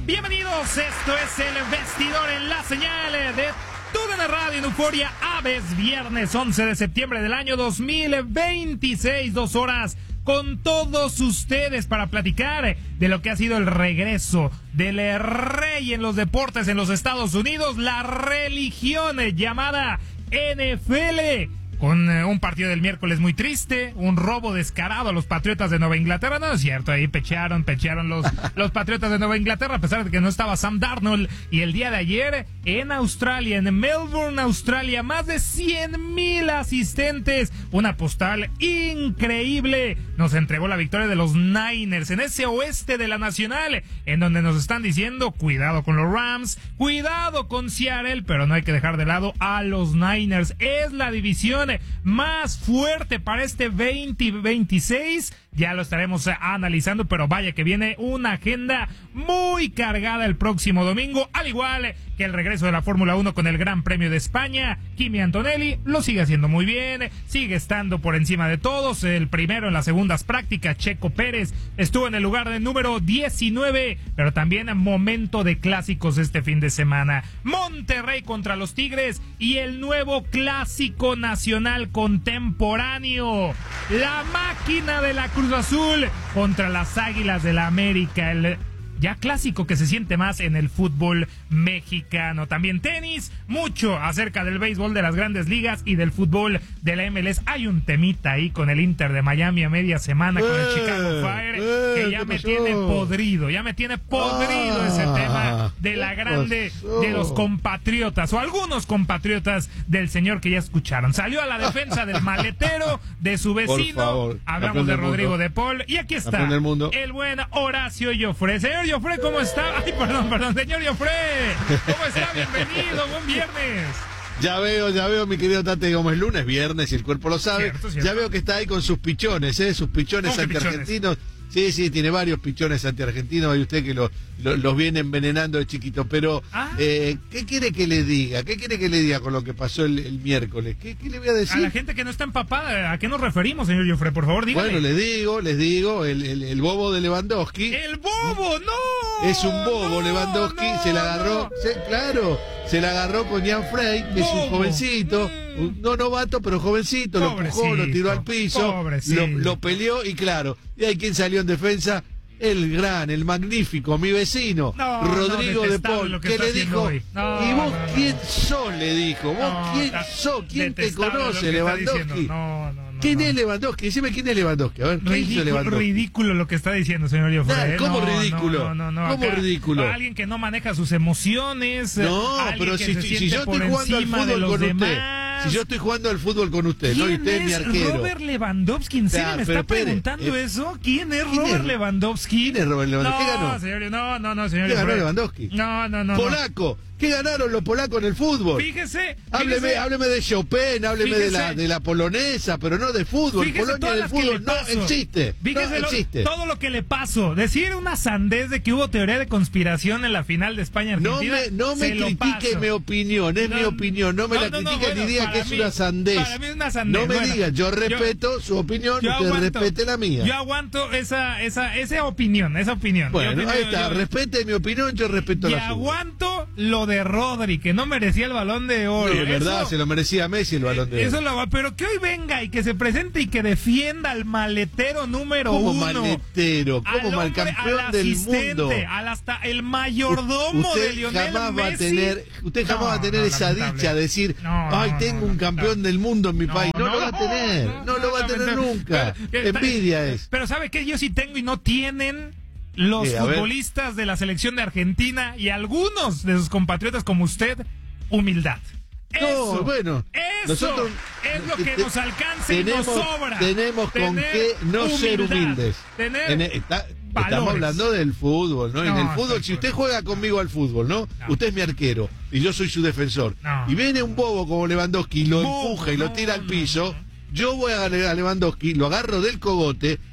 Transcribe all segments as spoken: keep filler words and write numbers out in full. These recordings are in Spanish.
Bienvenidos, esto es El Vestidor en la señal de TUDN Radio en Euforia Aves, viernes once de septiembre del año dos mil veintiséis, dos horas con todos ustedes para platicar de lo que ha sido el regreso del rey en los deportes en los Estados Unidos, la religión llamada N F L. Con eh, un partido del miércoles muy triste, un robo descarado a los Patriotas de Nueva Inglaterra. No es cierto, ahí pechearon, pechearon los, los Patriotas de Nueva Inglaterra, a pesar de que no estaba Sam Darnold. Y el día de ayer, en Australia, en Melbourne, Australia, más de cien mil asistentes. Una postal increíble nos entregó la victoria de los Niners en ese oeste de la Nacional, en donde nos están diciendo, cuidado con los Rams, cuidado con Seattle, pero no hay que dejar de lado a los Niners. Es la división más fuerte para este veinte veintiséis, ya lo estaremos analizando, pero vaya que viene una agenda muy cargada el próximo domingo, al igual que el regreso de la Fórmula uno con el Gran Premio de España. Kimi Antonelli lo sigue haciendo muy bien, sigue estando por encima de todos, el primero en las segundas prácticas. Checo Pérez estuvo en el lugar de número diecinueve, pero también momento de clásicos este fin de semana. Monterrey contra los Tigres y el nuevo clásico nacional contemporáneo, la máquina de la Cruz Azul contra las Águilas de la América, el ya clásico que se siente más en el fútbol mexicano. También tenis, mucho acerca del béisbol de las grandes ligas y del fútbol de la M L S. Hay un temita ahí con el Inter de Miami a media semana, con el Chicago Fire, eh, que ya me tiene podrido, ya me tiene podrido ah, ese tema de la grande pasó? de los compatriotas, o algunos compatriotas del señor que ya escucharon. Salió a la defensa del maletero, de su vecino, hablamos de Rodrigo de Paul, y aquí está el, el buen Horacio Joffre. Señor Joffre, ¿cómo está? Ay, perdón, perdón, señor Joffre, ¿cómo está? Bienvenido, buen viernes. Ya veo, ya veo, mi querido Tate, como es lunes, viernes, y el cuerpo lo sabe. Cierto, cierto. Ya veo que está ahí con sus pichones, ¿eh? Sus pichones antiargentinos. Sí, sí, tiene varios pichones antiargentinos, hay usted que lo, lo, los viene envenenando de chiquito, pero ah. eh, ¿qué quiere que le diga? ¿Qué quiere que le diga con lo que pasó el, el miércoles? ¿Qué, ¿Qué le voy a decir? A la gente que no está empapada, ¿a qué nos referimos, señor Joffre? Por favor, dígale. Bueno, les digo, les digo, el, el, el bobo de Lewandowski. ¡El bobo! ¡No! Es un bobo, no, Lewandowski, no, se la agarró, no. se, claro, se la agarró con Jan Frey, que bobo. es un jovencito, mm. un, no novato, pero jovencito, pobrecito, lo empujó, lo tiró al piso, lo, lo peleó y claro, y hay quien salió en defensa. El gran, el magnífico, mi vecino, no, Rodrigo no, de Paul, que, que le dijo, no, ¿y vos no, quién no. sos? Le dijo, ¿vos no, quién sos? ¿Quién te conoce, Lewandowski? No, no, no, ¿Quién no. es Lewandowski? Decime quién es Lewandowski. A ver, ¿qué ridículo, hizo Lewandowski? Ridículo lo que está diciendo, señor Joffre. ¿Cómo no, ridículo? No, no, no, ¿Cómo acá, ridículo? Alguien que no maneja sus emociones. No, pero si, si, si yo estoy jugando al fútbol con demás. usted. Si yo estoy jugando al fútbol con usted, ¿no? Y usted es mi arquero. Robert Lewandowski? ¿En serio me está espere, preguntando eh, eso? ¿Quién es ¿quién Robert es? Lewandowski? ¿Quién es Robert Lewandowski? No, ¿Qué ganó? Señor, no, no, no, señor. ¿Qué ganó Lewandowski? No, no, no. Polaco. ¿Qué ganaron los polacos en el fútbol? Fíjese. Hábleme, fíjese hábleme de Chopin, hábleme de la, de la polonesa, pero no de fútbol. Fíjese Polonia del fútbol no existe. Fíjese no existe. Lo, todo lo que le pasó. Decir una sandez de que hubo teoría de conspiración en la final de España-Argentina. No me, no me critique mi opinión, es no, mi opinión. No me no, la critique no, no, bueno, ni diga que es mí, una sandez. Para mí es una sandez. No me bueno, diga, yo respeto yo, su opinión, usted aguanto, respete la mía. Yo aguanto esa, esa, esa opinión, esa opinión. Bueno, opinión, ahí está, yo, respete mi opinión, yo respeto la suya. Y aguanto lo de Rodri, que no merecía el balón de oro. Sí, es verdad, se lo merecía Messi el balón de oro. Eso lo va, pero que hoy venga y que se presente y que defienda al maletero número ¿Cómo uno. maletero? ¿Cómo mal campeón del mundo? Al hasta el mayordomo usted de Lionel jamás Messi. Va a tener, usted jamás no, va a tener no, esa dicha de decir, no, ay, no, tengo no, un campeón no, del mundo en mi no, país. No, no, lo va a tener, no, no, no lo va a tener nunca. Pero, envidia es. Pero ¿sabe qué? Yo sí tengo y no tienen los sí, futbolistas de la selección de Argentina y algunos de sus compatriotas como usted, humildad. Eso, no, bueno, eso nosotros es lo que te, nos alcanza tenemos, y nos sobra. Tenemos con tener qué no humildad, ser humildes. Tener en, está, estamos hablando del fútbol, ¿no? no en el fútbol, si usted juega conmigo al fútbol, ¿no? no. Usted es mi arquero y yo soy su defensor. No. Y viene un bobo como Lewandowski y lo bobo, empuja y lo tira no, al piso. No, no. Yo voy a Lewandowski, lo agarro del cogote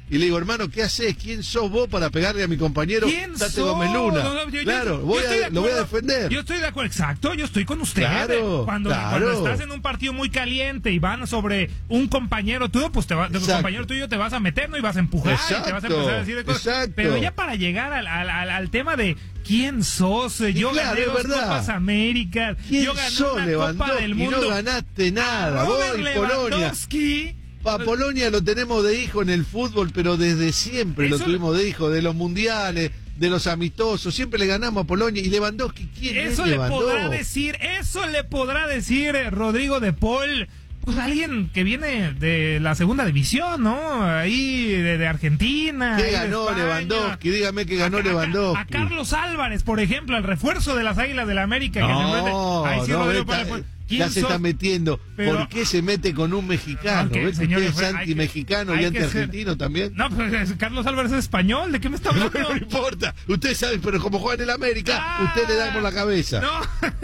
y le digo, hermano, ¿qué haces? ¿Quién sos vos para pegarle a mi compañero Tate Gómez Luna? No, no, yo, claro, yo, voy yo a, de lo voy a defender. Yo estoy de acuerdo, exacto, yo estoy con usted. Claro, cuando, claro. cuando estás en un partido muy caliente y van sobre un compañero tuyo, pues te va, de tu compañero tuyo te vas a meter, ¿no? Y vas a empujar, exacto, y te vas a empezar a decir de cosas. Exacto. Pero ya para llegar al, al, al, al tema de ¿quién sos? Yo claro, gané dos Copas Américas, yo gané una Lewandowski, Copa del Mundo. Y no ganaste nada, vos y Polonia. A Polonia lo tenemos de hijo en el fútbol, pero desde siempre Eso lo tuvimos de hijo, de los mundiales, de los amistosos, siempre le ganamos a Polonia. Y Lewandowski, ¿quién eso es le Lewandowski? podrá decir, eso le podrá decir Rodrigo de Paul, pues alguien que viene de la segunda división, ¿no? Ahí de, de Argentina. ¿Qué ganó Lewandowski? Dígame que ganó a, Lewandowski. A, a Carlos Álvarez, por ejemplo, el refuerzo de las Águilas del la América. No, que ahí sí no, Rodrigo está, Paul, ya se está metiendo. Pero, ¿por qué se mete con un mexicano? Okay, ¿Ves señor, usted es anti-mexicano y anti-argentino también? No, pues Carlos Álvarez es español. ¿De qué me está hablando? No, no importa. Usted sabe, pero como juega en el América, ah, usted le da por la cabeza. No.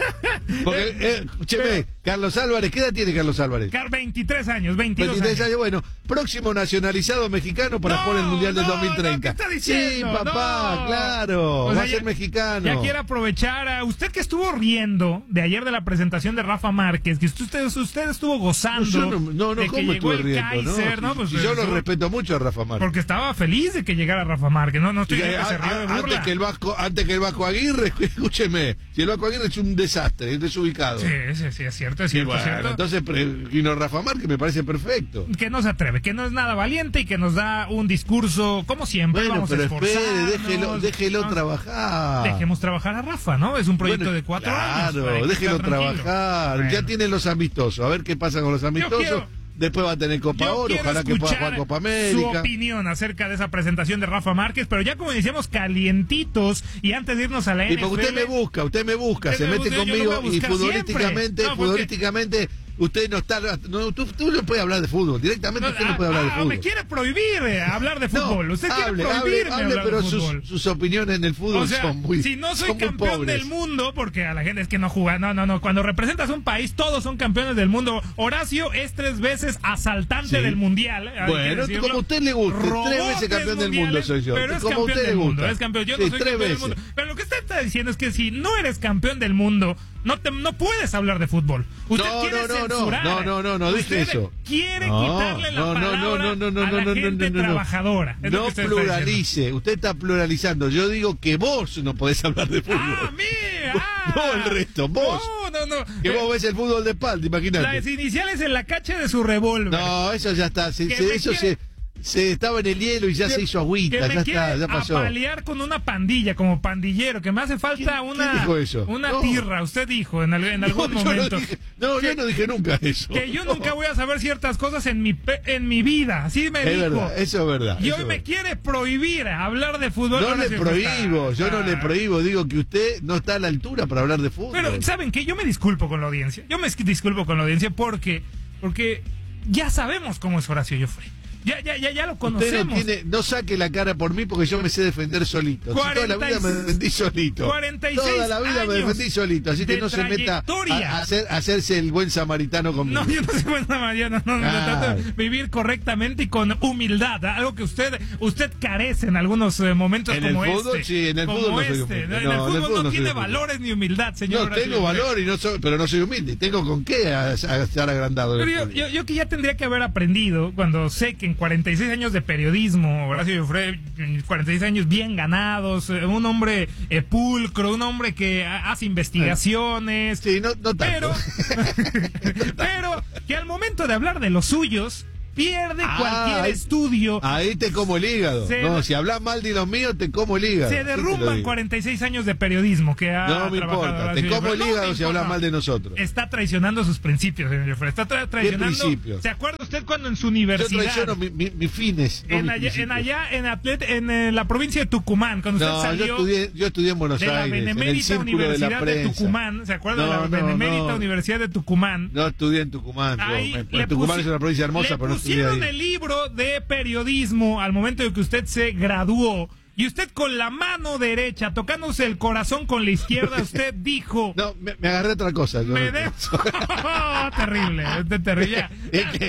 Porque, eh, escúcheme, pero, Carlos Álvarez, ¿qué edad tiene Carlos Álvarez? veintitrés años, veintidós veintitrés años. años. Bueno, próximo nacionalizado mexicano para no, jugar el Mundial del no, dos mil treinta. No, ¿qué está diciendo? Sí, papá, no. claro. O sea, va a ser ya, mexicano. Ya quiere aprovechar a usted que estuvo riendo de ayer de la presentación de Rafa Márquez, que usted Usted estuvo gozando. No, no, no, de ¿cómo que estuve riendo? Kaiser, no, ¿no? Pues, si yo lo respeto mucho a Rafa Márquez. Porque estaba feliz de que llegara Rafa Márquez. No, no estoy diciendo que se rió de burla. Antes que el Vasco, antes que el Vasco Aguirre, escúcheme, si el Vasco Aguirre es un desastre, es desubicado. Sí, sí, sí, es cierto, es cierto. Bueno, cierto. Entonces vino Rafa Márquez, me parece perfecto. Que no se atreve, que no es nada valiente y que nos da un discurso, como siempre, bueno, vamos pero a esforzarnos. Espere, déjelo, déjelo no, trabajar. Dejemos trabajar a Rafa, ¿no? Es un proyecto bueno, de cuatro claro, años. Claro, déjelo trabajar. Bueno. Ya tiene los amistosos, a ver qué pasa con los amistosos. Quiero, Después va a tener Copa Oro, ojalá que pueda jugar Copa América. Su opinión acerca de esa presentación de Rafa Márquez, pero ya como iniciamos calientitos y antes de irnos a la N F L. Y porque usted me busca, usted me busca, se mete busca, conmigo y futbolísticamente, no, futbolísticamente. Usted no está. No, tú, tú no puedes hablar de fútbol. Directamente no, usted no puede hablar ah, de fútbol. Me quiere prohibir eh, hablar de fútbol. No, usted hable, quiere prohibirme hable, hable, hablar pero de fútbol. Sus, sus opiniones en el fútbol o sea, son muy. Si no soy son campeón muy del mundo, porque a la gente es que no juega. No, no, no. Cuando representas un país, todos son campeones del mundo. Horacio es tres veces asaltante sí. del mundial. Bueno, como a usted le guste. Tres veces campeón del mundo soy yo. Pero es como campeón del mundo. Es campeón. Yo no sí, soy campeón veces. del mundo. Pero lo que usted está diciendo es que si no eres campeón del mundo, no te, no puedes hablar de fútbol. Usted no, quiere no, no, censurar. No, no, no, no, dije eso. Quiere no, quitarle la no, palabra no, no, no, no, a la no, gente no, no, trabajadora. No, no pluralice. Usted está pluralizando. Yo digo que vos no podés hablar de fútbol. Ah, mí, ah. No el resto, vos. No, no, no. Que vos ves el fútbol de espalda, imagínate. Las iniciales en la cacha de su revólver. No, eso ya está. Se, se, eso quiere... se... Se estaba en el hielo y ya que, se hizo agüita, ya está, ya pasó. Apalear con una pandilla como pandillero, que me hace falta ¿Quién, una ¿quién dijo eso? una no. tirra, usted dijo en, en algún no, momento. Yo no, dije, no que, yo no dije nunca eso. Que yo nunca voy a saber ciertas cosas en mi en mi vida, así me es dijo. Verdad, eso es verdad. Y eso hoy es me verdad. quiere prohibir hablar de fútbol. No, no le prohíbo, está. yo no le prohíbo, digo que usted no está a la altura para hablar de fútbol. Pero, ¿saben qué? Yo me disculpo con la audiencia. Yo me disculpo con la audiencia porque, porque ya sabemos cómo es Horacio Joffre. Ya, ya, ya, ya lo conocemos. Usted no, tiene, no saque la cara por mí porque yo me sé defender solito. Si toda la vida me defendí solito. cuarenta y seis toda la vida me defendí solito. Así que no se meta a, a, hacer, a hacerse el buen samaritano conmigo. No, yo no soy buen samaritano. No, no, no, trato de vivir correctamente y con humildad. Algo que usted usted carece en algunos eh, momentos ¿En como el fútbol? este. Sí, en el como fútbol no este. soy humilde. No, en no, el fútbol, en el fútbol no no tiene humilde. valores ni humildad, señor. No, tengo valor, y no soy, pero no soy humilde. Tengo con qué a, a estar agrandado. Pero yo, yo, yo que ya tendría que haber aprendido cuando sé que en cuarenta y seis años de periodismo, Horacio Joffre, cuarenta y seis años bien ganados, un hombre eh, pulcro, un hombre que hace investigaciones. Sí, no, no tanto. Pero, pero que al momento de hablar de los suyos, pierde ah, cualquier ahí, estudio. Ahí te como el hígado. Se, no, si hablas mal de los míos, te como el hígado. Se derrumban cuarenta y seis años de periodismo que ha No me importa, te como el hígado no, si hablas mal de nosotros. Está traicionando sus principios, señor Joffre. Está tra traicionando. ¿Qué principios? ¿Se acuerda usted cuando en su universidad? Yo traiciono mis mi, mi fines. No en, allá, en allá, en, atlet, en eh, la provincia de Tucumán, cuando usted no, salió. Yo estudié, yo estudié en Buenos de Aires. la Benemérita en el Universidad de, de Tucumán. ¿Se acuerda no, de la no, Benemérita no. Universidad de Tucumán? No estudié en Tucumán. Ahí yo, en Tucumán es una provincia hermosa, pero no estudié ahí. Le pusieron el libro de periodismo al momento de que usted se graduó Y usted con la mano derecha, tocándose el corazón con la izquierda, usted dijo... No, me, me agarré otra cosa. Me no, de... oh, terrible, terrible. Es que...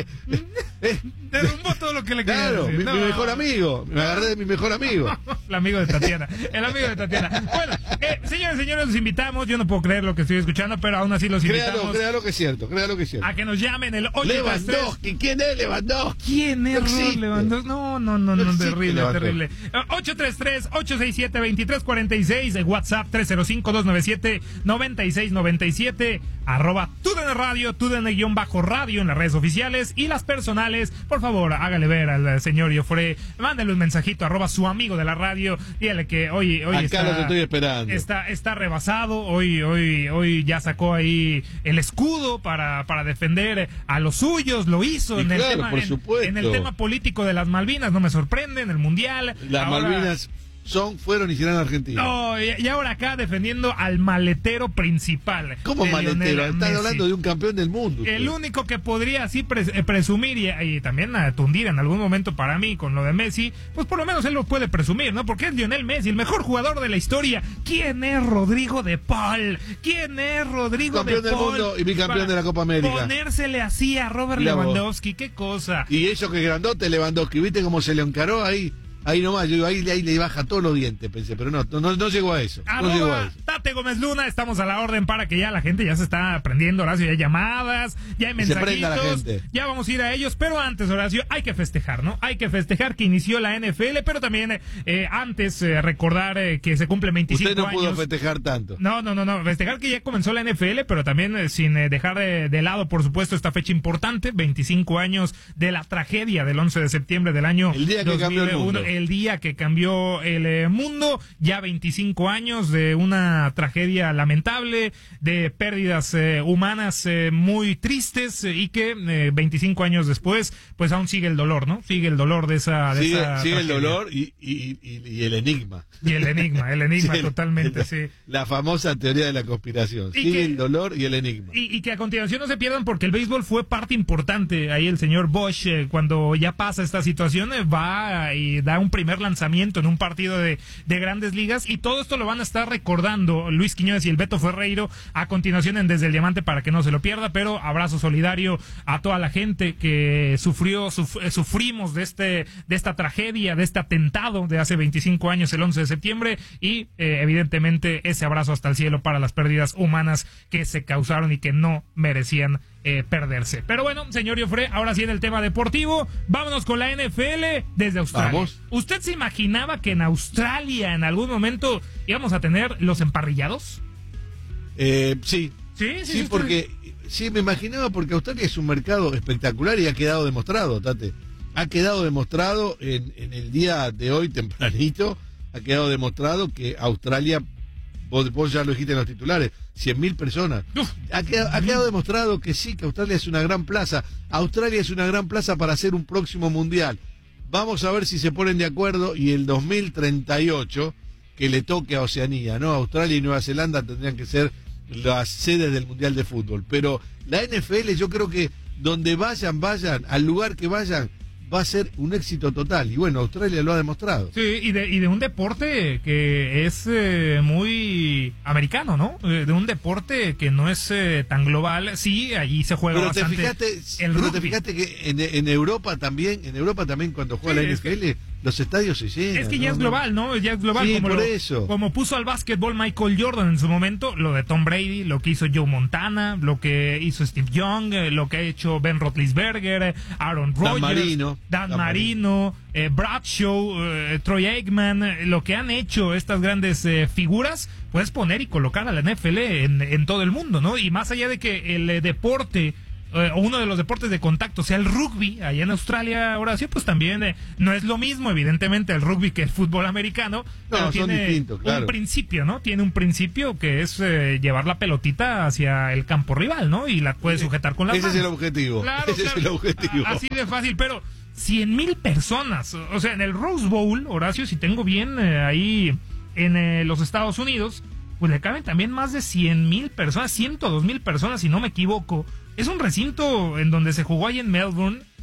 Derrumbó todo lo que le quería Claro, decir. mi, No. mi mejor amigo. Me agarré de mi mejor amigo. El amigo de Tatiana. El amigo de Tatiana. Bueno, eh, señores, señores, los invitamos. Yo no puedo creer lo que estoy escuchando, pero aún así los Créalo, invitamos créalo que es cierto, créalo que es cierto. a que nos llamen el ocho tres tres. Lewandowski, ¿quién es Lewandowski? ¿Quién es No existe. Lewandowski? No, no, no, no, No existe terrible, Lewandowski. terrible. ocho tres tres, ocho seis siete, dos tres cuatro seis, WhatsApp tres cero cinco, dos nueve siete, nueve seis nueve siete, arroba TUDN Radio, TUDN-radio en las redes oficiales y las personales. Por favor, hágale ver al señor Jofré, mándale un mensajito, arroba su amigo de la radio, dígale que hoy, hoy Acá está, los estoy esperando. está, está rebasado, hoy, hoy, hoy ya sacó ahí el escudo para, para defender a los suyos, lo hizo Y en, claro, el tema, por en, supuesto. en el tema político de las Malvinas, no me sorprende, en el Mundial. Las Ahora- Malvinas son, fueron y serán argentinas. No, y, y ahora acá defendiendo al maletero principal. ¿Cómo de maletero? Lionel Están Messi. hablando de un campeón del mundo. El usted. único que podría así pres- eh, presumir y, y también a tundir en algún momento para mí con lo de Messi, pues por lo menos él lo puede presumir, ¿no? Porque es Lionel Messi, el mejor jugador de la historia. ¿Quién es Rodrigo de Paul? ¿Quién es Rodrigo Campeón de del Paul? mundo y bicampeón Para de la Copa América. Ponérsele así a Robert Mirá vos. Lewandowski, qué cosa. Y eso que grandote Lewandowski, ¿viste cómo se le encaró ahí? Ahí nomás, yo digo, ahí, ahí le baja todos los dientes, pensé, pero no, no, no llegó a eso. No llegó a Arroba eso. Tate Gómez Luna, estamos a la orden para que ya la gente ya se está aprendiendo, Horacio, ya hay llamadas, ya hay Que se prenda la mensajitos, gente. ya vamos a ir a ellos, pero antes, Horacio, hay que festejar, ¿no? Hay que festejar que inició la N F L, pero también eh, antes eh, recordar eh, que se cumplen veinticinco Usted no años. pudo festejar tanto. No, no, no, no, festejar que ya comenzó la N F L, pero también eh, sin eh, dejar de, de lado, por supuesto, esta fecha importante, veinticinco años de la tragedia del once de septiembre del año El día que dos mil uno, cambió el mundo. el día que cambió el eh, mundo, ya veinticinco años de una tragedia lamentable, de pérdidas eh, humanas eh, muy tristes eh, y que eh, veinticinco años después, pues aún sigue el dolor, ¿no? Sigue el dolor de esa, de Sigue, esa sigue el tragedia. dolor y, y, y, y el enigma. Y el enigma, el enigma Sí, el- totalmente, el- sí. La famosa teoría de la conspiración. Y Sigue que- el dolor y el enigma. Y, y que a continuación no se pierdan porque el béisbol fue parte importante. Ahí el señor Bosch, eh, cuando ya pasa esta situación, eh, va y da un primer lanzamiento en un partido de, de Grandes Ligas. Y todo esto lo van a estar recordando Luis Quiñones y el Beto Ferreiro a continuación en Desde el Diamante para que no se lo pierda. Pero abrazo solidario a toda la gente que sufrió, suf- eh, sufrimos de este, de esta tragedia, de este atentado de hace veinticinco años, el once de septiembre. Y eh, evidentemente ese abrazo hasta el cielo para las pérdidas humanas que se causaron y que no merecían eh, perderse. Pero bueno, señor Jofré, ahora sí en el tema deportivo, vámonos con la N F L desde Australia. Vamos. ¿Usted se imaginaba que en Australia en algún momento íbamos a tener los emparrillados? Eh, sí, Sí, sí, sí, sí, porque sí me imaginaba porque Australia es un mercado espectacular y ha quedado demostrado, Tate. Ha quedado demostrado en, en el día de hoy tempranito, ha quedado demostrado que Australia, vos, vos ya lo dijiste en los titulares, cien mil personas. Uf. Ha quedado, ha quedado demostrado que sí, que Australia es una gran plaza. Australia es una gran plaza para hacer un próximo mundial. Vamos a ver si se ponen de acuerdo y el dos mil treinta y ocho que le toque a Oceanía, ¿no? Australia y Nueva Zelanda tendrían que ser las sedes del Mundial de Fútbol. Pero la N F L yo creo que donde vayan, vayan, al lugar que vayan, va a ser un éxito total. Y bueno, Australia lo ha demostrado. Sí, y de, y de un deporte que es eh, muy americano, ¿no? Eh, De un deporte que no es eh, tan global. Sí, allí se juega Pero te bastante fijaste, el pero rugby. te fijaste que en, en Europa también, en Europa también cuando juega Sí, la es N F L, los estadios se llenan. Es que ya ¿no? es global, ¿no? Ya es global. Sí, como por lo- eso. Como puso al básquetbol Michael Jordan en su momento, lo de Tom Brady, lo que hizo Joe Montana, lo que hizo Steve Young, eh, lo que ha hecho Ben Roethlisberger, eh, Aaron Rodgers, Marino. Dan, Dan Marino, eh, Bradshaw, eh, Troy Aikman, eh, lo que han hecho estas grandes eh, figuras, puedes poner y colocar a la N F L en, en todo el mundo, ¿no? Y más allá de que el eh, deporte eh, o uno de los deportes de contacto sea el rugby, allá en Australia, Horacio, pues también eh, no es lo mismo, evidentemente, el rugby que el fútbol americano, pero son tiene distintos, claro. un principio, ¿no? Tiene un principio que es eh, llevar la pelotita hacia el campo rival, ¿no? Y la puedes sujetar con las Ese es manos. el objetivo. Claro, Ese claro. es el objetivo. A- Así de fácil, pero cien mil personas, o sea, en el Rose Bowl, Horacio, si tengo bien eh, ahí en eh, los Estados Unidos, pues le caben también más de cien mil personas, ciento dos mil personas, si no me equivoco. Es un recinto en donde se jugó ahí en Melbourne,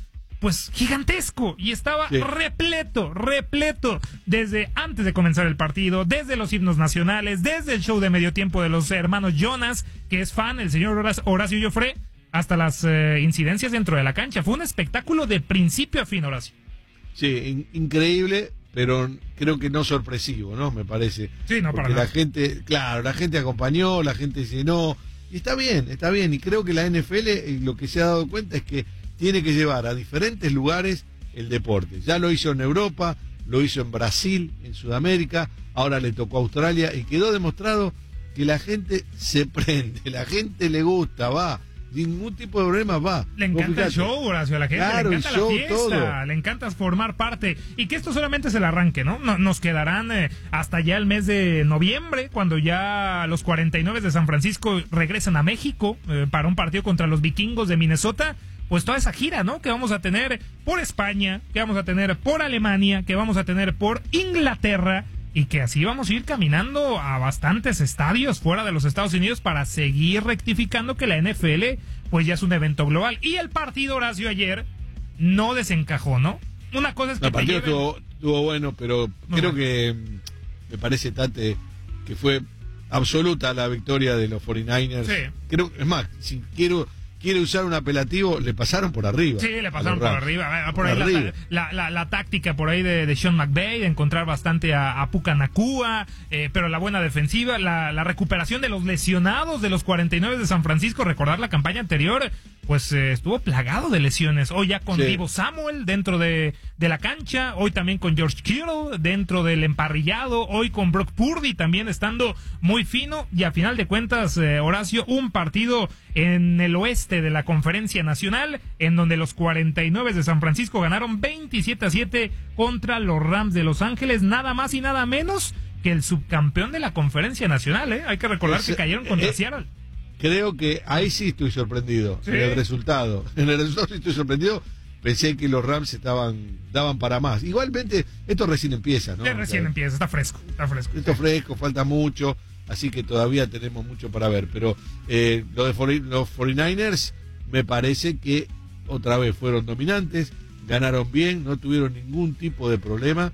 pues gigantesco, y estaba sí. repleto, repleto, desde antes de comenzar el partido, desde los himnos nacionales, desde el show de medio tiempo de los hermanos Jonas, que es fan, el señor Horacio Joffre, hasta las eh, incidencias dentro de la cancha. Fue un espectáculo de principio a fin, Horacio. Sí, in- increíble, pero creo que no sorpresivo, ¿no? Me parece. Sí, no, Porque para nada. la gente, claro, la gente acompañó, la gente llenó, y está bien, está bien, y creo que la N F L eh, lo que se ha dado cuenta es que tiene que llevar a diferentes lugares el deporte. Ya lo hizo en Europa, lo hizo en Brasil, en Sudamérica, ahora le tocó a Australia y quedó demostrado que la gente se prende, la gente le gusta, va, ningún tipo de problema va. Le encanta el show, Horacio, a la gente, claro, le encanta el show, la fiesta, todo. le encanta formar parte, y que esto solamente es el arranque, ¿no? no nos quedarán eh, hasta ya el mes de noviembre, cuando ya los cuarenta y nueve de San Francisco regresan a México eh, para un partido contra los vikingos de Minnesota. Pues toda esa gira, ¿no? Que vamos a tener por España, que vamos a tener por Alemania, que vamos a tener por Inglaterra, y que así vamos a ir caminando a bastantes estadios fuera de los Estados Unidos para seguir rectificando que la N F L pues ya es un evento global. Y el partido, Horacio, ayer no desencajó, ¿no? Una cosa es que el partido te lleven... estuvo, estuvo bueno, pero no, creo no. que me parece, Tate, que fue absoluta la victoria de los cuarenta y nueve ers. Sí. Creo, es más, si quiero quiere usar un apelativo, le pasaron por arriba. Sí, le pasaron por arriba. Por ahí la, la, la, la táctica por ahí de, de Sean McVay, de encontrar bastante a, a Puka Nacua, eh, pero la buena defensiva, la, la recuperación de los lesionados de los cuarenta y nueve de San Francisco. Recordar la campaña anterior, pues eh, estuvo plagado de lesiones. Hoy ya con sí. Divo Samuel dentro de, de la cancha, hoy también con George Kittle dentro del emparrillado, hoy con Brock Purdy también estando muy fino, y a final de cuentas, eh, Horacio, un partido en el oeste de la Conferencia Nacional, en donde los cuarenta y nueve de San Francisco ganaron veintisiete a siete contra los Rams de Los Ángeles, nada más y nada menos que el subcampeón de la Conferencia Nacional, ¿eh? Hay que recordar es, que cayeron contra eh, Seattle. Creo que ahí sí estoy sorprendido, ¿Sí? en el resultado. En el resultado sí estoy sorprendido. Pensé que los Rams estaban daban para más. Igualmente, esto recién empieza, ¿no? Sí, recién o sea, empieza, está fresco, está fresco. Esto fresco, falta mucho, así que todavía tenemos mucho para ver. Pero eh, lo de los cuarenta y nueve ers me parece que otra vez fueron dominantes, ganaron bien, no tuvieron ningún tipo de problema.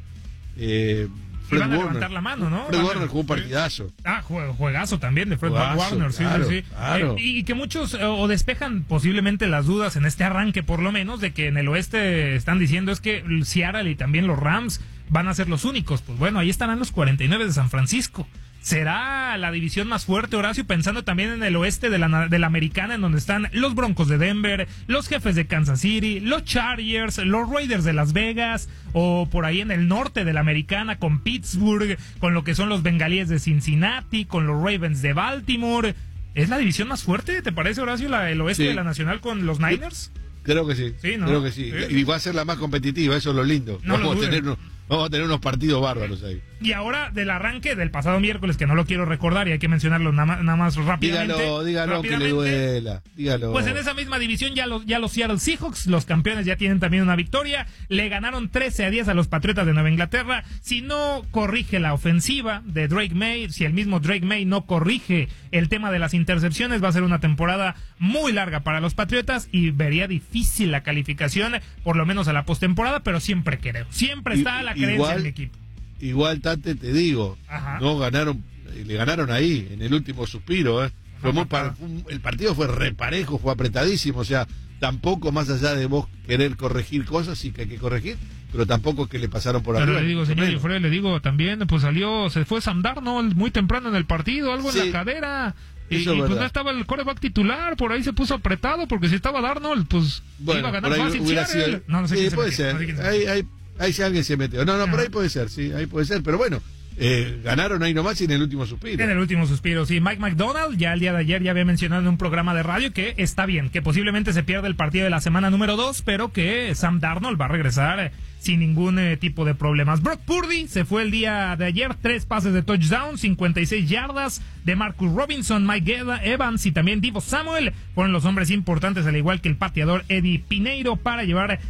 Eh, Fred van a Warner, levantar la mano, ¿no? Fred Warner jugó un partidazo. Ah, juegazo también de Fred juegazo, Warner, sí, claro, sí, sí. Claro. Eh, y que muchos eh, o despejan posiblemente las dudas en este arranque, por lo menos, de que en el oeste están diciendo es que Seattle y también los Rams van a ser los únicos. Pues bueno, ahí estarán los cuarenta y nueve de San Francisco. Será la división más fuerte, Horacio, pensando también en el oeste de la, de la americana, en donde están los Broncos de Denver, los Jefes de Kansas City, los Chargers, los Raiders de Las Vegas, o por ahí en el norte de la americana con Pittsburgh, con lo que son los Bengalíes de Cincinnati, con los Ravens de Baltimore. ¿Es la división más fuerte, te parece, Horacio, la, el oeste sí. de la nacional con los Niners? Creo que sí, sí ¿no? creo que sí. sí. Y va a ser la más competitiva, eso es lo lindo. No Vamos lo a tener unos, vamos a tener unos partidos bárbaros ahí. Y ahora del arranque del pasado miércoles, que no lo quiero recordar y hay que mencionarlo nada más, nada más rápidamente. Dígalo, dígalo rápidamente, que le duela. Dígalo. Pues en esa misma división ya los, ya los Seattle Seahawks, los campeones, ya tienen también una victoria. Le ganaron trece a diez a los Patriotas de Nueva Inglaterra. Si no corrige la ofensiva de Drake May, si el mismo Drake May no corrige el tema de las intercepciones, va a ser una temporada muy larga para los Patriotas y vería difícil la calificación, por lo menos a la postemporada, pero siempre creo. Siempre está y, la creencia igual, en el equipo. Igual, Tate, te digo, Ajá. no ganaron, le ganaron ahí, en el último suspiro, ¿eh? Fue muy par, el partido fue reparejo, fue apretadísimo, o sea, tampoco más allá de vos querer corregir cosas, sí que hay que corregir, pero tampoco que le pasaron por pero arriba. Le digo, señor Joffre, le digo también, pues salió, se fue Sam Darnold muy temprano en el partido, algo sí. en la cadera. Y, y pues no estaba el quarterback titular, por ahí se puso apretado, porque si estaba Darnold, pues bueno, iba a ganar fácil. Sido, no, no sé sí, puede ser, no sé ahí, ahí, ahí si alguien se metió. No, no, no, por ahí puede ser, sí, ahí puede ser, pero bueno. Eh, ganaron ahí nomás y en el último suspiro. En el último suspiro, sí. Mike McDonald ya el día de ayer ya había mencionado en un programa de radio que está bien, que posiblemente se pierda el partido de la semana número dos, pero que Sam Darnold va a regresar eh, sin ningún eh, tipo de problemas. Brock Purdy se fue el día de ayer, tres pases de touchdown, cincuenta y seis yardas de Marcus Robinson, Mike Evans y también Divo Samuel fueron los hombres importantes, al igual que el pateador Eddie Pineiro, para llevar